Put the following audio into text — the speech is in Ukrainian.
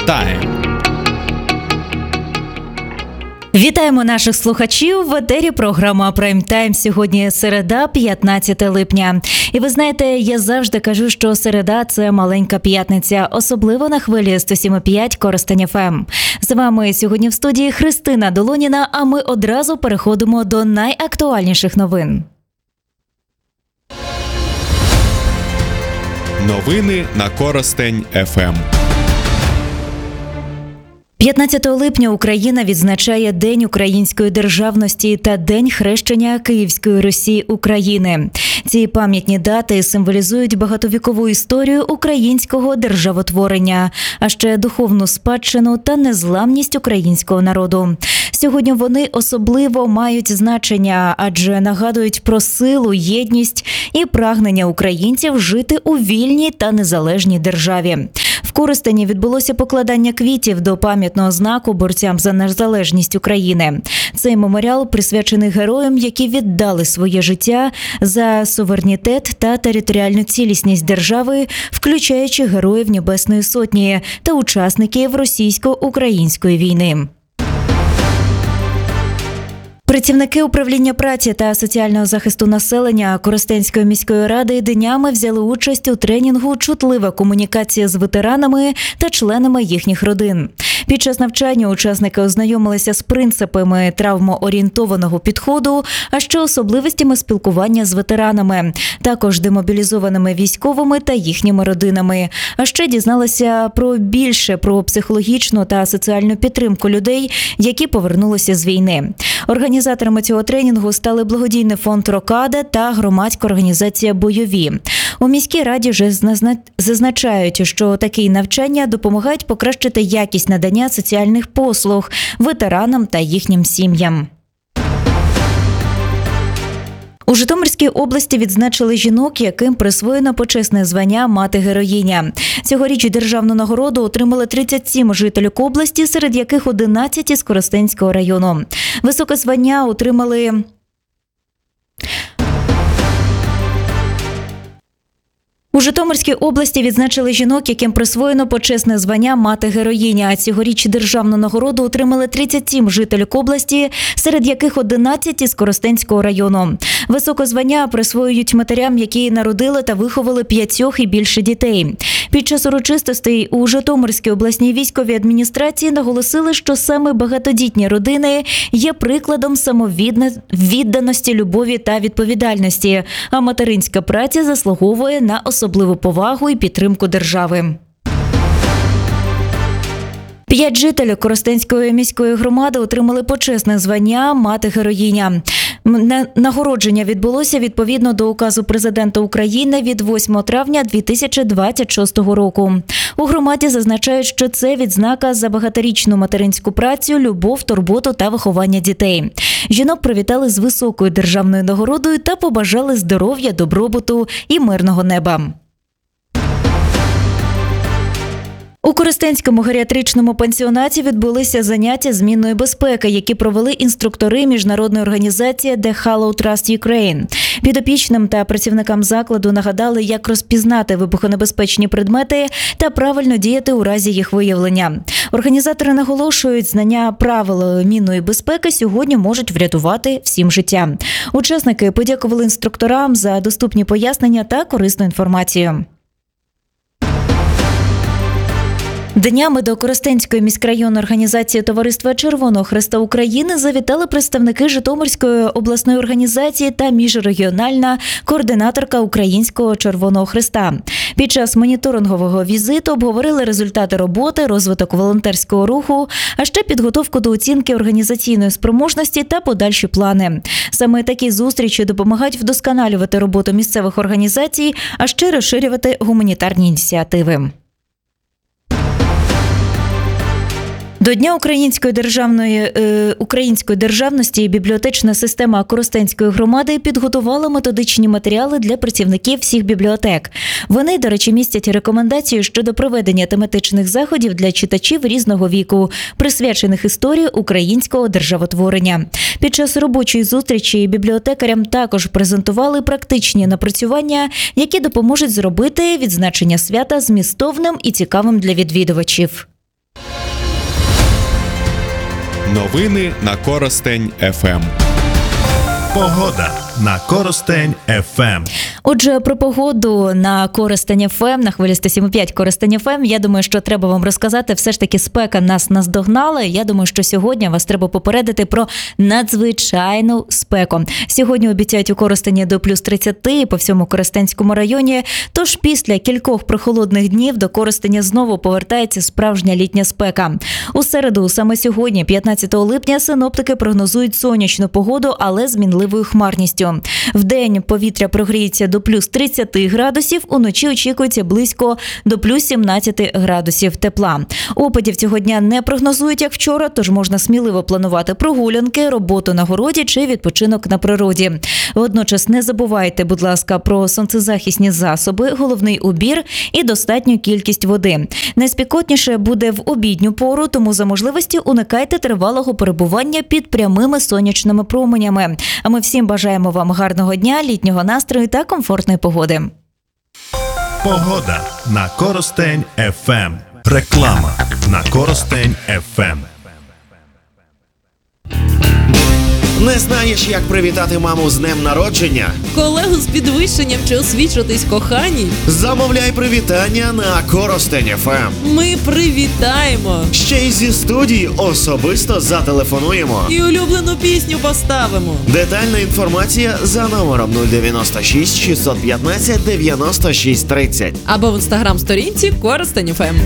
Прайм-тайм. Вітаємо наших слухачів в етері програма «Прайм-тайм». Сьогодні середа, 15 липня. І ви знаєте, я завжди кажу, що середа – це маленька п'ятниця, особливо на хвилі 107,5 Коростень ФМ. З вами сьогодні в студії Христина Долоніна, а ми одразу переходимо до найактуальніших новин. Новини на Коростень ФМ. 15 липня Україна відзначає День української державності та День хрещення Київської Русі України. Ці пам'ятні дати символізують багатовікову історію українського державотворення, а ще духовну спадщину та незламність українського народу. Сьогодні вони особливо мають значення, адже нагадують про силу, єдність і прагнення українців жити у вільній та незалежній державі. В Коростені відбулося покладання квітів до пам'ятного знаку борцям за незалежність України. Цей меморіал присвячений героям, які віддали своє життя за суверенітет та територіальну цілісність держави, включаючи героїв Небесної Сотні та учасників російсько-української війни. Працівники управління праці та соціального захисту населення Коростенської міської ради днями взяли участь у тренінгу «Чутлива комунікація з ветеранами та членами їхніх родин». Під час навчання учасники ознайомилися з принципами травмоорієнтованого підходу, а ще особливостями спілкування з ветеранами, також демобілізованими військовими та їхніми родинами. А ще дізналися більше про психологічну та соціальну підтримку людей, які повернулися з війни. Організаторами цього тренінгу стали благодійний фонд «Рокада» та громадська організація «Бойові». У міській раді вже зазначають, що такі навчання допомагають покращити якість надання соціальних послуг ветеранам та їхнім сім'ям. У Житомирській області відзначили жінок, яким присвоєно почесне звання «Мати-героїня». Цьогоріч державну нагороду отримали 37 жителів області, серед яких 11 із Коростенського району. Високе звання отримали У Житомирській області відзначили жінок, яким присвоєно почесне звання «Мати-героїня». Цьогоріч державну нагороду отримали 37 жителів області, серед яких 11 із Коростенського району. Високе звання присвоюють матерям, які народили та виховали 5 і більше дітей. Під час урочистостей у Житомирській обласній військовій адміністрації наголосили, що саме багатодітні родини є прикладом самовідданості, любові та відповідальності, а материнська праця заслуговує на особливу повагу і підтримку держави. 5 жителів Коростенської міської громади отримали почесне звання «Мати-героїня». Нагородження відбулося відповідно до указу президента України від 8 травня 2026 року. У громаді зазначають, що це відзнака за багаторічну материнську працю, любов, турботу та виховання дітей. Жінок привітали з високою державною нагородою та побажали здоров'я, добробуту і мирного неба. У Коростенському геріатричному пансіонаті відбулися заняття змінної безпеки, які провели інструктори міжнародної організації The Hollow Trust Ukraine. Підопічним та працівникам закладу нагадали, як розпізнати вибухонебезпечні предмети та правильно діяти у разі їх виявлення. Організатори наголошують, знання правил мінної безпеки сьогодні можуть врятувати всім життя. Учасники подякували інструкторам за доступні пояснення та корисну інформацію. Днями до Коростенської міськрайонної організації Товариства Червоного Хреста України завітали представники Житомирської обласної організації та міжрегіональна координаторка Українського Червоного Хреста. Під час моніторингового візиту обговорили результати роботи, розвиток волонтерського руху, а ще підготовку до оцінки організаційної спроможності та подальші плани. Саме такі зустрічі допомагають вдосконалювати роботу місцевих організацій, а ще розширювати гуманітарні ініціативи. До Дня української державності бібліотечна система Коростенської громади підготувала методичні матеріали для працівників всіх бібліотек. Вони, до речі, містять рекомендації щодо проведення тематичних заходів для читачів різного віку, присвячених історії українського державотворення. Під час робочої зустрічі бібліотекарям також презентували практичні напрацювання, які допоможуть зробити відзначення свята змістовним і цікавим для відвідувачів. Новини на Коростень ФМ. Погода на Коростень ФМ. Отже, про погоду на Коростень ФМ, на хвилі 107,5 Коростень ФМ, я думаю, що треба вам розказати, все ж таки спека нас наздогнала. Я думаю, що сьогодні вас треба попередити про надзвичайну спеку. Сьогодні обіцяють у Коростені до плюс 30 по всьому Коростенському районі, тож після кількох прохолодних днів до Коростеня знову повертається справжня літня спека. У середу, саме сьогодні, 15 липня, синоптики прогнозують сонячну погоду, але з мінливою хмарністю. Вдень повітря прогріється до плюс 30 градусів, уночі очікується близько до плюс 17 градусів тепла. Опадів цього дня не прогнозують, як вчора, тож можна сміливо планувати прогулянки, роботу на городі чи відпочинок на природі. Водночас не забувайте, будь ласка, про сонцезахисні засоби, головний убір і достатню кількість води. Найспекотніше буде в обідню пору, тому за можливості уникайте тривалого перебування під прямими сонячними променями. А ми всім бажаємо вам гарного дня, літнього настрою та комфортної погоди. Погода на Коростень ФМ. Реклама на Коростень ФМ. Не знаєш, як привітати маму з днем народження? Колегу з підвищенням чи освічуватись коханій? Замовляй привітання на Коростень ФМ. Ми привітаємо! Ще й зі студії особисто зателефонуємо. І улюблену пісню поставимо. Детальна інформація за номером 096 615 96 30. Або в інстаграм-сторінці Коростень ФМ.